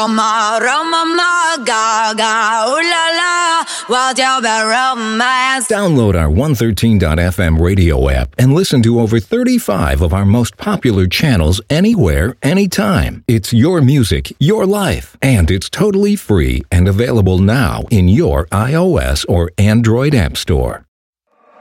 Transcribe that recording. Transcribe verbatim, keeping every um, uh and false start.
Roma, Roma, Gaga, ooh la la, what's your bad romance? Download our one thirteen dot f m radio app and listen to over thirty-five of our most popular channels anywhere, anytime. It's your music, your life, and it's totally free and available now in your iOS or Android app store.